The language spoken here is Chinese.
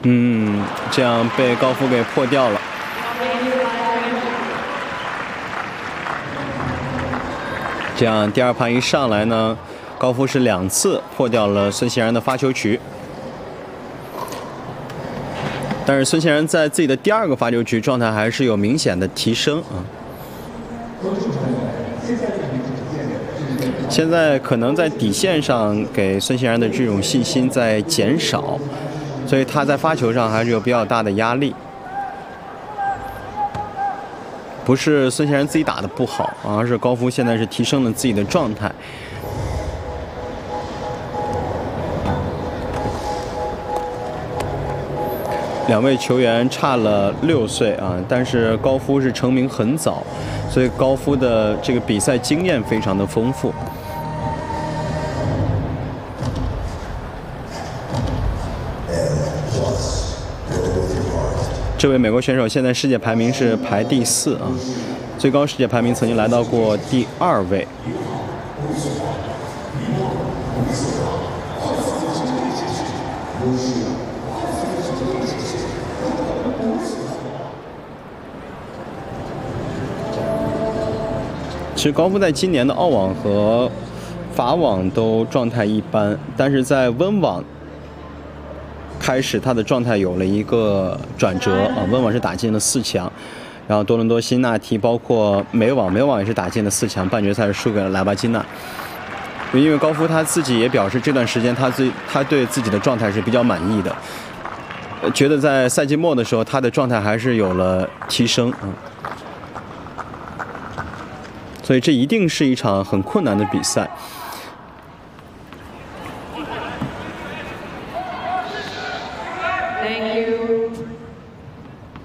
这样被高夫给破掉了。这样第二盘一上来呢，高夫是2次破掉了孙兴然的发球局。但是孙兴然在自己的第2个发球局状态还是有明显的提升啊。现在可能在底线上给孙兴然的这种信心在减少，所以他在发球上还是有比较大的压力。不是孙兴然自己打得不好，而是高夫现在是提升了自己的状态。2位球员差了6岁啊，但是高夫是成名很早，所以高夫的这个比赛经验非常的丰富。这位美国选手现在世界排名是排第4啊，最高世界排名曾经来到过第2位。其实高夫在今年的澳网和法网都状态一般，但是在温网开始他的状态有了一个转折啊，温网是打进了4强，然后多伦多、辛纳提包括美网也是打进了4强，半决赛是输给了莱巴金纳。因为高夫他自己也表示，这段时间他对自己的状态是比较满意的，觉得在赛季末的时候他的状态还是有了提升啊。所以这一定是一场很困难的比赛。 Thank you.